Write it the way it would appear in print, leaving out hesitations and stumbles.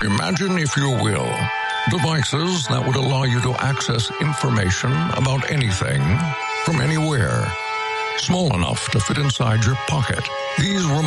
Imagine, if you will, devices that would allow you to access information about anything from anywhere. Small enough to fit inside your pocket. These